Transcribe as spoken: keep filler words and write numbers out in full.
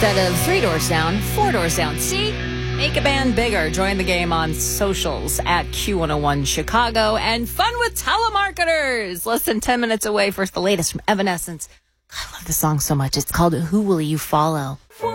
Instead of three doors down, four doors down. See? Make a band bigger. Join the game on socials at Q one oh one Chicago and fun with telemarketers. Less than ten minutes away for the latest from Evanescence. I love the song so much. It's called Who Will You Follow?